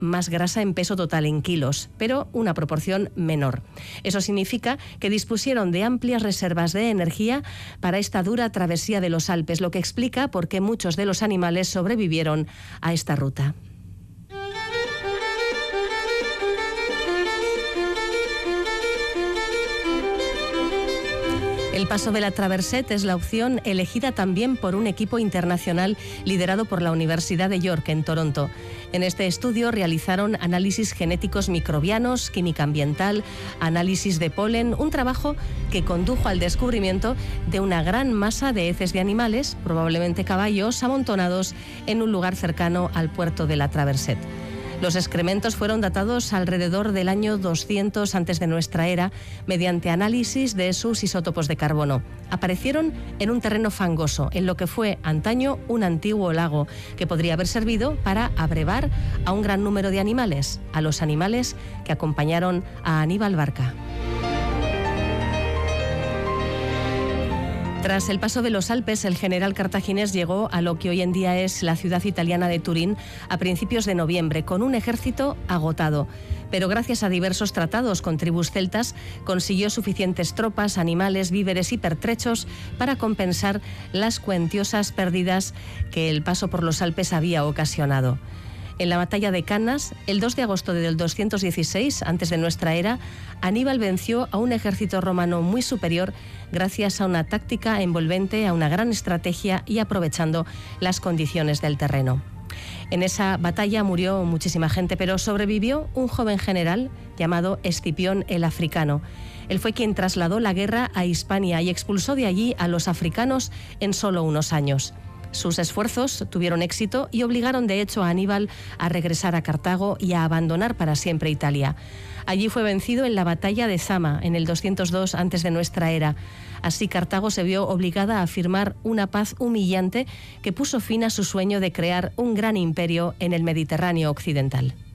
más grasa en peso total en kilos, pero una proporción menor. Eso significa que dispusieron de amplias reservas de energía para esta dura travesía de los Alpes, lo que explica por qué muchos de los animales sobrevivieron a esta ruta. El paso de la Traverset es la opción elegida también por un equipo internacional liderado por la Universidad de York en Toronto. En este estudio realizaron análisis genéticos microbianos, química ambiental, análisis de polen, un trabajo que condujo al descubrimiento de una gran masa de heces de animales, probablemente caballos, amontonados en un lugar cercano al puerto de la Traverset. Los excrementos fueron datados alrededor del año 200 antes de nuestra era mediante análisis de sus isótopos de carbono. Aparecieron en un terreno fangoso, en lo que fue antaño un antiguo lago, que podría haber servido para abrevar a un gran número de animales, a los animales que acompañaron a Aníbal Barca. Tras el paso de los Alpes, el general cartaginés llegó a lo que hoy en día es la ciudad italiana de Turín a principios de noviembre, con un ejército agotado. Pero gracias a diversos tratados con tribus celtas, consiguió suficientes tropas, animales, víveres y pertrechos para compensar las cuantiosas pérdidas que el paso por los Alpes había ocasionado. En la batalla de Cannas, el 2 de agosto del 216, antes de nuestra era, Aníbal venció a un ejército romano muy superior gracias a una táctica envolvente, a una gran estrategia y aprovechando las condiciones del terreno. En esa batalla murió muchísima gente, pero sobrevivió un joven general llamado Escipión el Africano. Él fue quien trasladó la guerra a Hispania y expulsó de allí a los africanos en solo unos años. Sus esfuerzos tuvieron éxito y obligaron de hecho a Aníbal a regresar a Cartago y a abandonar para siempre Italia. Allí fue vencido en la batalla de Zama en el 202 antes de nuestra era. Así Cartago se vio obligada a firmar una paz humillante que puso fin a su sueño de crear un gran imperio en el Mediterráneo occidental.